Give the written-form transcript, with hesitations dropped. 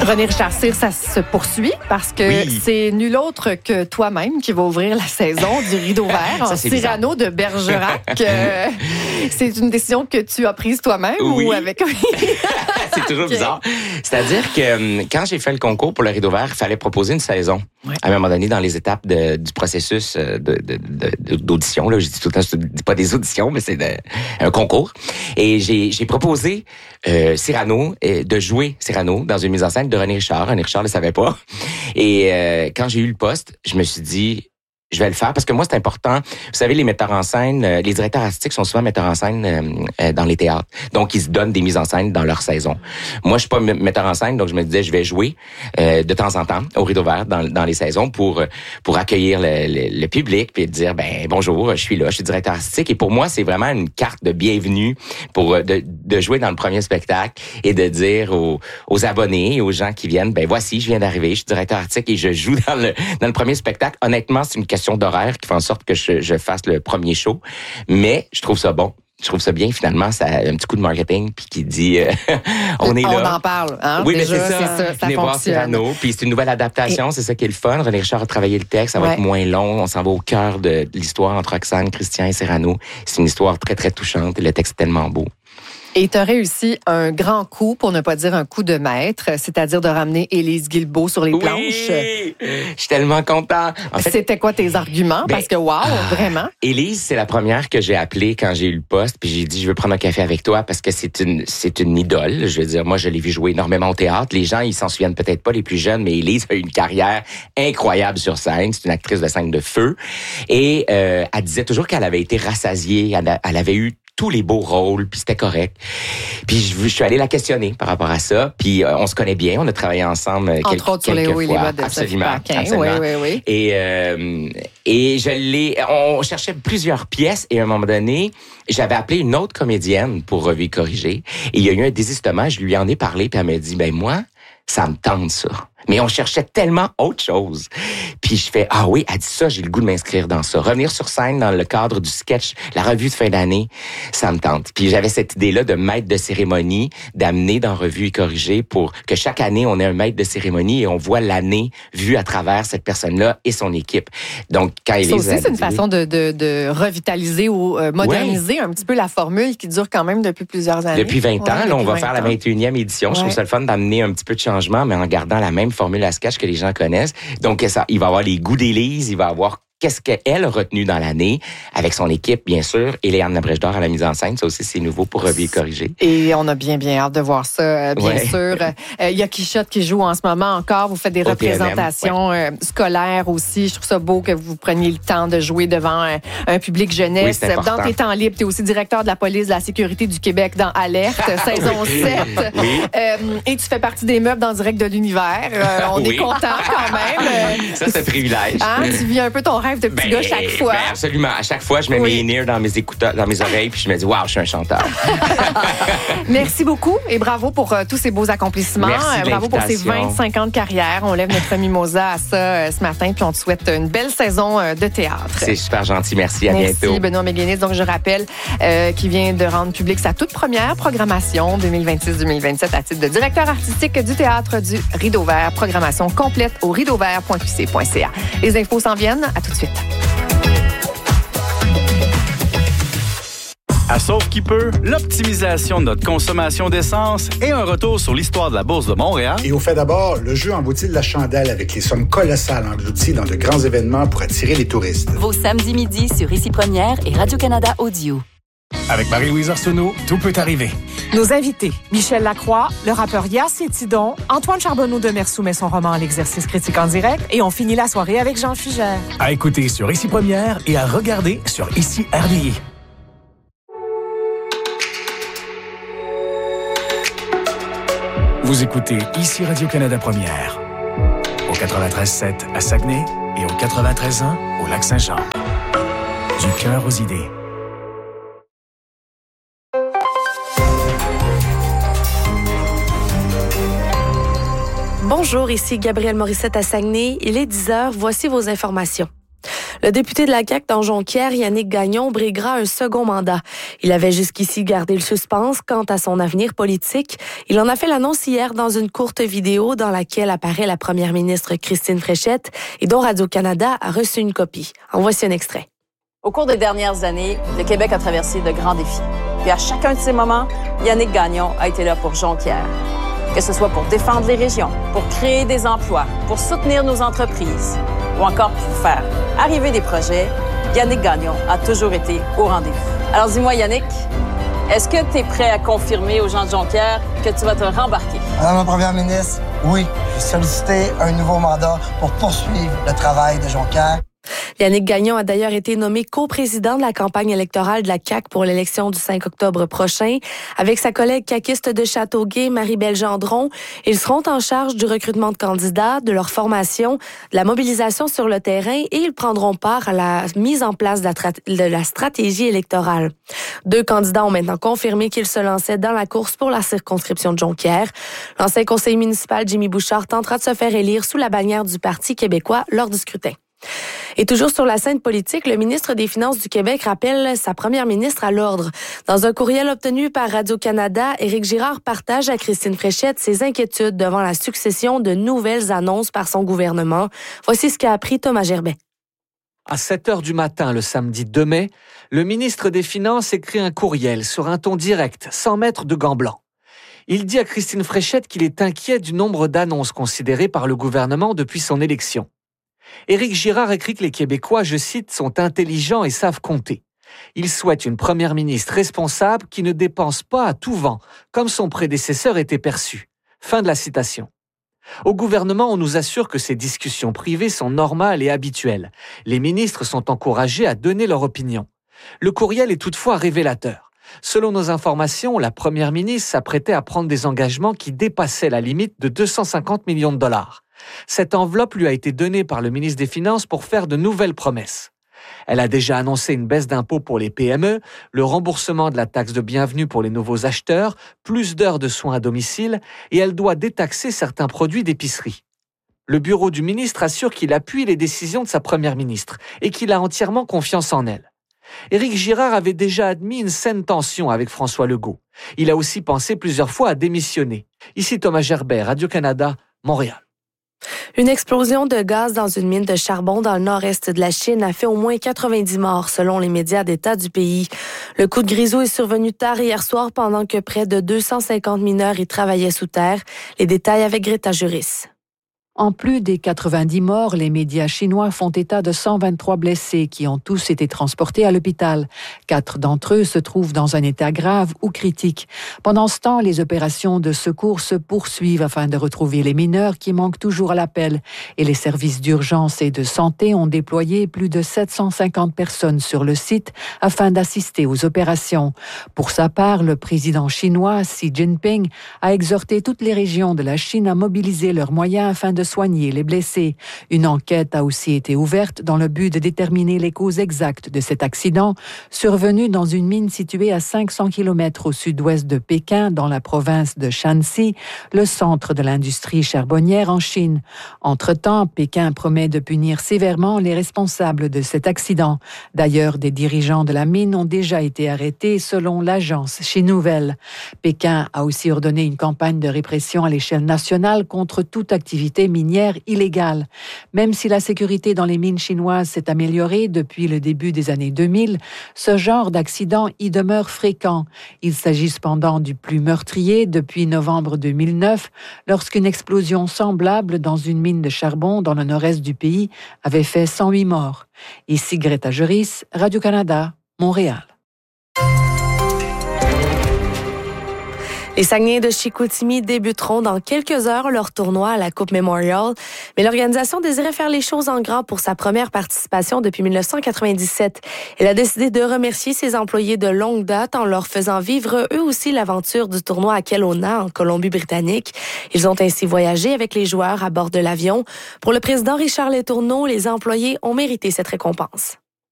René Richard Cyr, ça se poursuit parce que c'est nul autre que toi-même qui va ouvrir la saison du Rideau Vert en Cyrano de Bergerac. C'est une décision que tu as prise toi-même ou avec... C'est toujours bizarre. C'est-à-dire que quand j'ai fait le concours pour le Rideau Vert, il fallait proposer une saison. Ouais. À un moment donné, dans les étapes du processus d'audition, là, je dis tout le temps, je dis pas des auditions, mais c'est un concours. Et j'ai proposé Cyrano, de jouer Cyrano dans une mise en scène de René Richard. René Richard ne le savait pas. Et quand j'ai eu le poste, je me suis dit... Je vais le faire parce que moi, c'est important. Vous savez, les metteurs en scène, les directeurs artistiques sont souvent metteurs en scène dans les théâtres. Donc, ils se donnent des mises en scène dans leur saison. Moi, je suis pas metteur en scène, donc je me disais, je vais jouer de temps en temps au Rideau Vert dans les saisons pour accueillir le public puis dire, bonjour, je suis là, je suis directeur artistique. Et pour moi, c'est vraiment une carte de bienvenue pour de jouer dans le premier spectacle et de dire aux abonnés et aux gens qui viennent, voici, je viens d'arriver, je suis directeur artistique et je joue dans le premier spectacle. Honnêtement, c'est une question d'horaire qui fait en sorte que je fasse le premier show. Mais je trouve ça bon. Je trouve ça bien, finalement, ça a un petit coup de marketing puis qui dit on est là. On en parle, hein? Oui, déjà, mais c'est ça. Venez voir Cyrano. Puis c'est une nouvelle adaptation, c'est ça qui est le fun. René Richard a travaillé le texte, ça va être moins long. On s'en va au cœur de l'histoire entre Roxane, Christian et Cyrano. C'est une histoire très, très touchante et le texte est tellement beau. Et tu as réussi un grand coup, pour ne pas dire un coup de maître, c'est-à-dire de ramener Élise Guilbeault sur les planches. Je suis tellement content. En fait, c'était quoi tes arguments? Parce que, vraiment. Élise, c'est la première que j'ai appelée quand j'ai eu le poste, puis j'ai dit, je veux prendre un café avec toi parce que c'est une idole. Je veux dire, moi, je l'ai vu jouer énormément au théâtre. Les gens, ils s'en souviennent peut-être pas, les plus jeunes, mais Élise a eu une carrière incroyable sur scène. C'est une actrice de scène de feu. Et elle disait toujours qu'elle avait été rassasiée. Elle avait eu tous les beaux rôles, puis c'était correct. Puis je suis allé la questionner par rapport à ça, puis on se connaît bien, on a travaillé ensemble entre autres sur les hauts et les bas de Sophie Paquin. Oui. Et on cherchait plusieurs pièces, et à un moment donné, j'avais appelé une autre comédienne pour Revue et corriger, et il y a eu un désistement, je lui en ai parlé, puis elle m'a dit, moi, ça me tente ça. Mais on cherchait tellement autre chose. Puis je fais, elle dit ça, j'ai le goût de m'inscrire dans ça. Revenir sur scène dans le cadre du sketch, la revue de fin d'année, ça me tente. Puis j'avais cette idée-là de maître de cérémonie, d'amener dans Revue et corriger pour que chaque année, on ait un maître de cérémonie et on voit l'année vue à travers cette personne-là et son équipe. Donc, quand Élise... Ça aussi, c'est une façon de revitaliser ou moderniser un petit peu la formule qui dure quand même depuis plusieurs années. Depuis 20 ans, là, on va faire la 21e édition. Je trouve ça le fun d'amener un petit peu de changement, mais en gardant la même formule à sketch que les gens connaissent. Donc, il va avoir les goûts d'Élise, il va avoir qu'est-ce qu'elle a retenu dans l'année, avec son équipe, bien sûr, et Léane Labrèche d'Or à la mise en scène. Ça aussi, c'est nouveau pour Revue et corriger. Et on a bien hâte de voir ça, bien sûr. Il y a Quichotte qui joue en ce moment encore. Vous faites des représentations scolaires aussi. Je trouve ça beau que vous preniez le temps de jouer devant un public jeunesse. Dans tes temps libres, tu es aussi directeur de la police de la sécurité du Québec dans Alerte, saison 7. Et tu fais partie des meubles dans Direct de l'univers. On est content quand même. Ça, c'est un privilège. Tu vis un peu ton rêve de petit gars chaque fois. Absolument. À chaque fois, je mets mes in-ears dans mes écouteurs, dans mes oreilles, puis je me dis, je suis un chanteur. Merci beaucoup et bravo pour tous ces beaux accomplissements. Merci bravo pour ces 25 ans de carrière. On lève notre mimosa à ça ce matin, puis on te souhaite une belle saison de théâtre. C'est super gentil. Merci. À bientôt. Merci, Benoît Méguénis. Donc, je rappelle qu'il vient de rendre public sa toute première programmation 2026-2027 à titre de directeur artistique du théâtre du Rideau Vert. Programmation complète au rideauvert.qc.ca. Les infos s'en viennent. À tout de suite. À Sauve qui peut, l'optimisation de notre consommation d'essence et un retour sur l'histoire de la Bourse de Montréal. Et au fait d'abord, le jeu en vaut-il la chandelle avec les sommes colossales englouties dans de grands événements pour attirer les touristes. Vos samedis midi sur Ici Première et Radio-Canada Audio. Avec Marie-Louise Arsenault, tout peut arriver. Nos invités, Michel Lacroix, le rappeur Yass et Tidon, Antoine Charbonneau de Mer soumet son roman à l'exercice critique en direct et on finit la soirée avec Jean Fugère. À écouter sur Ici Première et à regarder sur Ici RDI. Vous écoutez Ici Radio-Canada Première. Au 93.7 à Saguenay et au 93.1 au Lac-Saint-Jean. Du cœur aux idées. Bonjour, ici Gabrielle Morissette à Saguenay. Il est 10h. Voici vos informations. Le député de la CAQ dans Jonquière, Yannick Gagnon, briguera un second mandat. Il avait jusqu'ici gardé le suspense quant à son avenir politique. Il en a fait l'annonce hier dans une courte vidéo dans laquelle apparaît la première ministre Christine Fréchette et dont Radio-Canada a reçu une copie. En voici un extrait. Au cours des dernières années, le Québec a traversé de grands défis. Et à chacun de ces moments, Yannick Gagnon a été là pour Jonquière. Que ce soit pour défendre les régions, pour créer des emplois, pour soutenir nos entreprises ou encore pour faire arriver des projets, Yannick Gagnon a toujours été au rendez-vous. Alors dis-moi Yannick, est-ce que tu es prêt à confirmer aux gens de Jonquière que tu vas te rembarquer? Madame la première ministre, oui, j'ai sollicité un nouveau mandat pour poursuivre le travail de Jonquière. Yannick Gagnon a d'ailleurs été nommé coprésident de la campagne électorale de la CAQ pour l'élection du 5 octobre prochain. Avec sa collègue caquiste de Châteauguay, Marie-Belle Gendron, ils seront en charge du recrutement de candidats, de leur formation, de la mobilisation sur le terrain et ils prendront part à la mise en place de la stratégie électorale. 2 candidats ont maintenant confirmé qu'ils se lançaient dans la course pour la circonscription de Jonquière. L'ancien conseiller municipal Jimmy Bouchard tentera de se faire élire sous la bannière du Parti québécois lors du scrutin. Et toujours sur la scène politique, le ministre des Finances du Québec rappelle sa première ministre à l'ordre. Dans un courriel obtenu par Radio-Canada, Éric Girard partage à Christine Fréchette ses inquiétudes devant la succession de nouvelles annonces par son gouvernement. Voici ce qu'a appris Thomas Gerbet. À 7h du matin, le samedi 2 mai, le ministre des Finances écrit un courriel sur un ton direct, sans mettre de gants blancs. Il dit à Christine Fréchette qu'il est inquiet du nombre d'annonces considérées par le gouvernement depuis son élection. Éric Girard écrit que les Québécois, je cite, sont intelligents et savent compter. Il souhaite une première ministre responsable qui ne dépense pas à tout vent, comme son prédécesseur était perçu. Fin de la citation. Au gouvernement, on nous assure que ces discussions privées sont normales et habituelles. Les ministres sont encouragés à donner leur opinion. Le courriel est toutefois révélateur. Selon nos informations, la première ministre s'apprêtait à prendre des engagements qui dépassaient la limite de 250 millions de dollars. Cette enveloppe lui a été donnée par le ministre des Finances pour faire de nouvelles promesses. Elle a déjà annoncé une baisse d'impôts pour les PME, le remboursement de la taxe de bienvenue pour les nouveaux acheteurs, plus d'heures de soins à domicile et elle doit détaxer certains produits d'épicerie. Le bureau du ministre assure qu'il appuie les décisions de sa première ministre et qu'il a entièrement confiance en elle. Éric Girard avait déjà admis une saine tension avec François Legault. Il a aussi pensé plusieurs fois à démissionner. Ici Thomas Gerbet, Radio-Canada, Montréal. Une explosion de gaz dans une mine de charbon dans le nord-est de la Chine a fait au moins 90 morts, selon les médias d'État du pays. Le coup de grisou est survenu tard hier soir pendant que près de 250 mineurs y travaillaient sous terre. Les détails avec Greta Juris. En plus des 90 morts, les médias chinois font état de 123 blessés qui ont tous été transportés à l'hôpital. 4 d'entre eux se trouvent dans un état grave ou critique. Pendant ce temps, les opérations de secours se poursuivent afin de retrouver les mineurs qui manquent toujours à l'appel. Et les services d'urgence et de santé ont déployé plus de 750 personnes sur le site afin d'assister aux opérations. Pour sa part, le président chinois Xi Jinping a exhorté toutes les régions de la Chine à mobiliser leurs moyens afin de soigner les blessés. Une enquête a aussi été ouverte dans le but de déterminer les causes exactes de cet accident survenu dans une mine située à 500 km au sud-ouest de Pékin, dans la province de Shanxi, le centre de l'industrie charbonnière en Chine. Entre-temps, Pékin promet de punir sévèrement les responsables de cet accident. D'ailleurs, des dirigeants de la mine ont déjà été arrêtés selon l'agence Chinouvelle. Pékin a aussi ordonné une campagne de répression à l'échelle nationale contre toute activité minière illégale. Même si la sécurité dans les mines chinoises s'est améliorée depuis le début des années 2000, ce genre d'accident y demeure fréquent. Il s'agit cependant du plus meurtrier depuis novembre 2009, lorsqu'une explosion semblable dans une mine de charbon dans le nord-est du pays avait fait 108 morts. Ici Greta Juris, Radio-Canada, Montréal. Les Saguenayens de Chicoutimi débuteront dans quelques heures leur tournoi à la Coupe Memorial. Mais l'organisation désirait faire les choses en grand pour sa première participation depuis 1997. Elle a décidé de remercier ses employés de longue date en leur faisant vivre eux aussi l'aventure du tournoi à Kelowna, en Colombie-Britannique. Ils ont ainsi voyagé avec les joueurs à bord de l'avion. Pour le président Richard Letourneau, les employés ont mérité cette récompense.